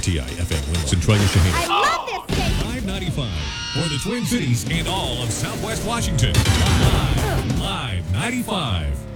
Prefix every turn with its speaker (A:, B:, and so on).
A: KTI FM Winlow, Centralia, Shaheen.
B: I love this station.
A: 595 for the Twin Cities and all of Southwest Washington. Live 95.